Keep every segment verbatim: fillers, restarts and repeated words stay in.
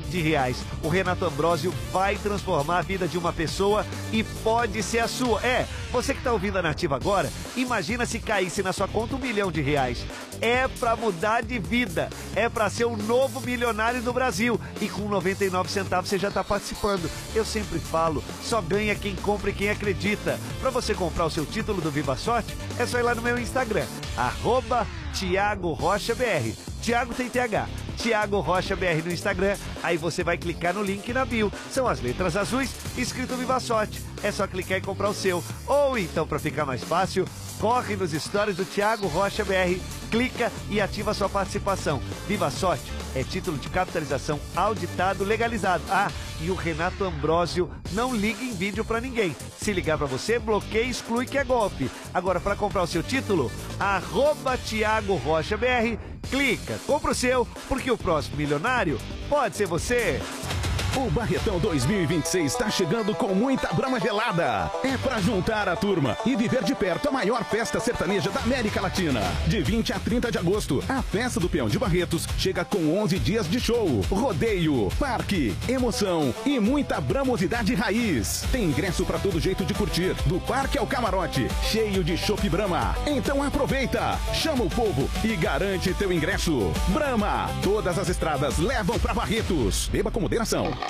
de reais. O Renato Ambrósio vai transformar a vida de uma pessoa e pode ser a sua. É, você que está ouvindo a Nativa agora, imagina se caísse na sua conta um milhão de reais. É para mudar de vida, é para ser o novo milionário do Brasil. E com noventa e nove centavos você já está participando. Eu sempre falo, só ganha quem compra e quem acredita. Para você comprar o seu título do Viva Sorte, é só ir lá no meu Instagram, arroba Thiago Rocha B R. Thiago tem T H. Thiago Rocha B R no Instagram, aí você vai clicar no link na bio. São as letras azuis, escrito Viva Sorte. É só clicar e comprar o seu. Ou então, para ficar mais fácil, corre nos stories do Thiago Rocha B R, clica e ativa a sua participação. Viva Sorte é título de capitalização auditado, legalizado. Ah, e o Renato Ambrósio não liga em vídeo para ninguém. Se ligar para você, bloqueia e exclui que é golpe. Agora, para comprar o seu título, arroba Thiago Rocha B R, clica, compra o seu, porque o próximo milionário pode ser você. O Barretão dois mil e vinte e seis está chegando com muita Brahma gelada. É pra juntar a turma e viver de perto a maior festa sertaneja da América Latina. De vinte a trinta de agosto, a Festa do Peão de Barretos chega com onze dias de show, rodeio, parque, emoção e muita bramosidade raiz. Tem ingresso pra todo jeito de curtir, do parque ao camarote, cheio de chopp Brahma. Então aproveita, chama o povo e garante teu ingresso. Brahma, todas as estradas levam pra Barretos. Beba com moderação.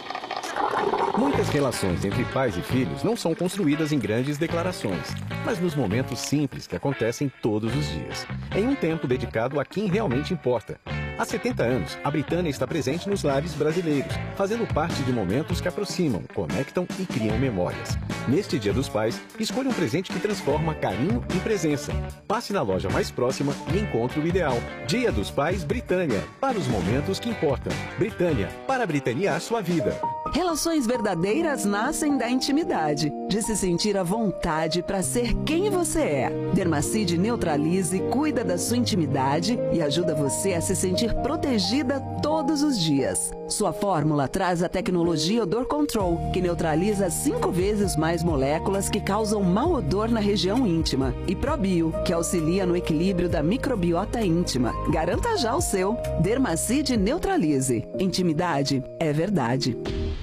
Muitas relações entre pais e filhos não são construídas em grandes declarações, mas nos momentos simples que acontecem todos os dias, em um tempo dedicado a quem realmente importa. Há setenta anos, a Britânia está presente nos lares brasileiros, fazendo parte de momentos que aproximam, conectam e criam memórias. Neste Dia dos Pais, escolha um presente que transforma carinho em presença. Passe na loja mais próxima e encontre o ideal. Dia dos Pais Britânia, para os momentos que importam. Britânia, para britanear sua vida. Relações verdadeiras nascem da intimidade, de se sentir à vontade para ser quem você é. Dermacide Neutralize cuida da sua intimidade e ajuda você a se sentir protegida todos os dias. Sua fórmula traz a tecnologia Odor Control, que neutraliza cinco vezes mais moléculas que causam mau odor na região íntima. E Probio, que auxilia no equilíbrio da microbiota íntima. Garanta já o seu. Dermacide Neutralize. Intimidade é verdade.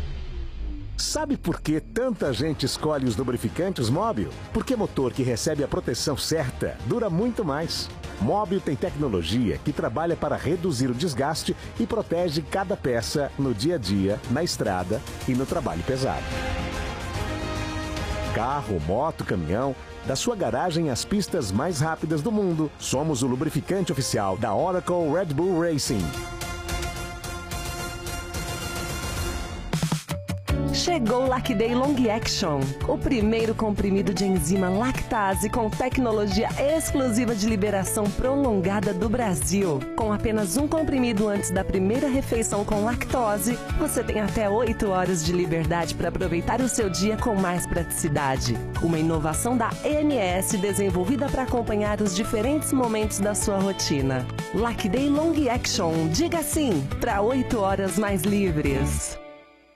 Sabe por que tanta gente escolhe os lubrificantes Móbil? Porque motor que recebe a proteção certa dura muito mais. Móbil tem tecnologia que trabalha para reduzir o desgaste e protege cada peça no dia a dia, na estrada e no trabalho pesado. Carro, moto, caminhão, da sua garagem às pistas mais rápidas do mundo, somos o lubrificante oficial da Oracle Red Bull Racing. Chegou o Lactday Long Action, o primeiro comprimido de enzima lactase com tecnologia exclusiva de liberação prolongada do Brasil. Com apenas um comprimido antes da primeira refeição com lactose, você tem até oito horas de liberdade para aproveitar o seu dia com mais praticidade. Uma inovação da E M S desenvolvida para acompanhar os diferentes momentos da sua rotina. Lactday Long Action, diga sim para oito horas mais livres.